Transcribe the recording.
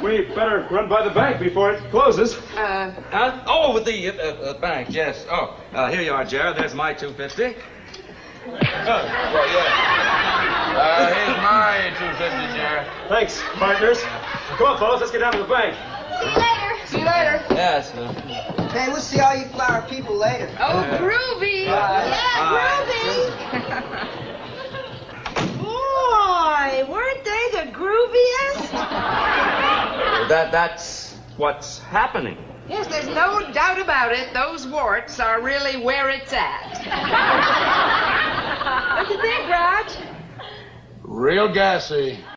We better run by the bank before it closes. Huh? Oh, with the bank, yes. Oh, here you are, Jared. There's my $250. Well, yeah. Here's my $250, Jared. Thanks, partners. Come on, fellas, let's get down to the bank. See you later. Yes. Hey, we'll see all you flower people later. Oh, groovy. Yeah, groovy. Boy, weren't they the grooviest? That's what's happening. Yes, there's no doubt about it. Those warts are really where it's at. What do you think, Raj? Real gassy.